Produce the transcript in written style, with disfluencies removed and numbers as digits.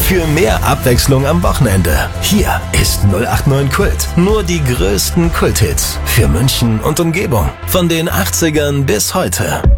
Für mehr Abwechslung am Wochenende. Hier ist 089 Kult. Nur die größten Kulthits für München und Umgebung. Von den 80ern bis heute.